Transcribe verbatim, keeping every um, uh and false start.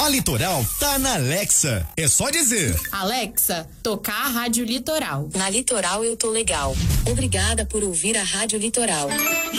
A Litoral tá na Alexa. É só dizer: Alexa, tocar a Rádio Litoral. Na Litoral eu tô legal. Obrigada por ouvir a Rádio Litoral.